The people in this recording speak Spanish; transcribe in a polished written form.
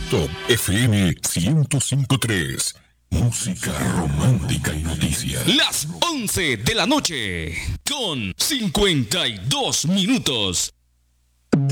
Top FM 105.3. Música romántica y noticias. Las 11 de la noche con 52 minutos.